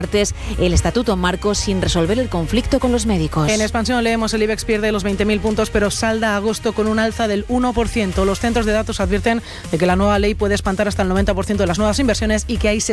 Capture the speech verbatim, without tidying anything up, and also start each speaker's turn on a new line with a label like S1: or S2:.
S1: el estatuto marco sin resolver el conflicto con los médicos.
S2: En expansión leemos: el IBEX pierde los veinte mil puntos, pero salda agosto con un alza del uno por ciento. Los centros de datos advierten de que la nueva ley puede espantar hasta el noventa por ciento de las nuevas inversiones y que hay